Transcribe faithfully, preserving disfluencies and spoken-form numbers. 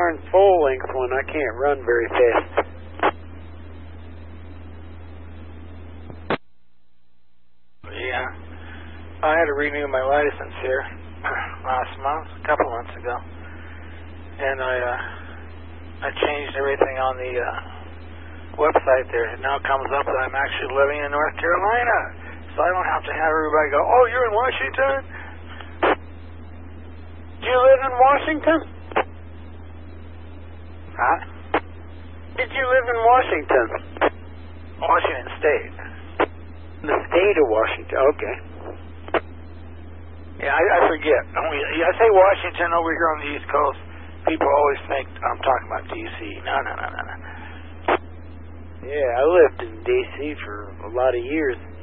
darn full-length one. I can't run very fast. Yeah. I had to renew my license here last month, a couple months ago. And I, uh, I changed everything on the, uh, website there. It now comes up that I'm actually living in North Carolina. So I don't have to have everybody go, oh, you're in Washington? Do you live in Washington? Huh? Did you live in Washington? Washington State. The state of Washington, okay. Yeah, I, I forget. I, mean, I say Washington over here on the East Coast. People always think I'm talking about D C. No, no, no, no, no. Yeah, I lived in D C for a lot of years.